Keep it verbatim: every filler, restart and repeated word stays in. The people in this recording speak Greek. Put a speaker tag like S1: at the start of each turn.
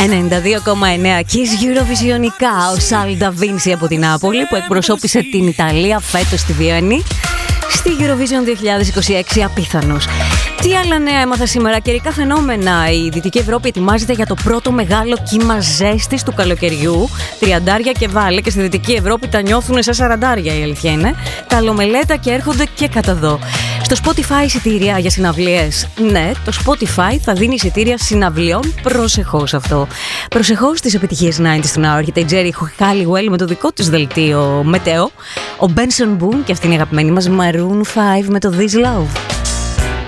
S1: ενενήντα δύο κόμμα εννέα Kiss Eurovisionικά. Ο Σάλντα Βίνσι από την Νάπολη που εκπροσώπησε την Ιταλία φέτος στη Βιέννη στη Eurovision δύο χιλιάδες είκοσι έξι. Απίθανος. Τι άλλα νέα έμαθα σήμερα? Καιρικά φαινόμενα. Η Δυτική Ευρώπη ετοιμάζεται για το πρώτο μεγάλο κύμα ζέστης του καλοκαιριού. Τριαντάρια και βάλε, και στη Δυτική Ευρώπη τα νιώθουν σαν σαραντάρια, η αλήθεια είναι. Καλομελέτα και έρχονται και κατά εδώ. Στο Spotify εισιτήρια για συναυλίες. Ναι, το Spotify θα δίνει εισιτήρια συναυλιών. Προσεχώς αυτό. Προσεχώς τις επιτυχίες ενενήντα στον Hour. Έρχεται η Jerry Halliwell με το δικό της δελτίο μετέο. Ο Benson Boone και αυτή είναι η αγαπημένη μας Maroon φάιβ με το This Love.